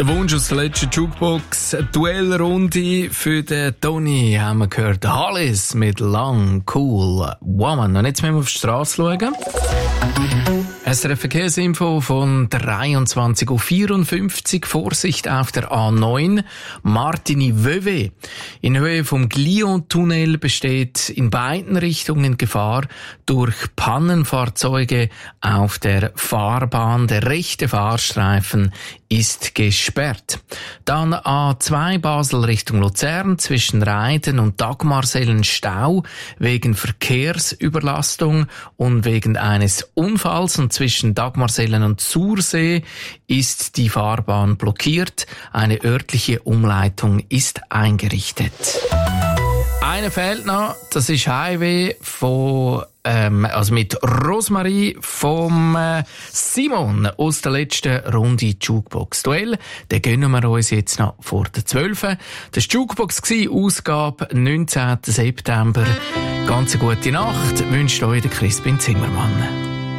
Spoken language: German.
Der Wunsch aus der letzten Jukebox, Duellrunde für den Toni, haben wir gehört. Hollis mit Long Cool Woman. Und jetzt müssen wir auf die Straße schauen. SRF Verkehrsinfo von 23:54 Uhr. Vorsicht auf der A9 Martigny-Vevey. In Höhe vom Glion-Tunnel besteht in beiden Richtungen Gefahr durch Pannenfahrzeuge auf der Fahrbahn. Der rechte Fahrstreifen ist gesperrt. Dann A2 Basel Richtung Luzern zwischen Reiden und Dagmarsellen Stau wegen Verkehrsüberlastung und wegen eines Unfalls, und zwischen Dagmarsellen und Sursee ist die Fahrbahn blockiert. Eine örtliche Umleitung ist eingerichtet. Einer fehlt noch, das ist Highway von mit Rosmarie vom Simon aus der letzten Runde Jukebox-Duell. Den gönnen wir uns jetzt noch vor der 12. Das war Jukebox, Ausgabe 19. September. Ganz eine gute Nacht wünscht euch der Crispin Zimmermann.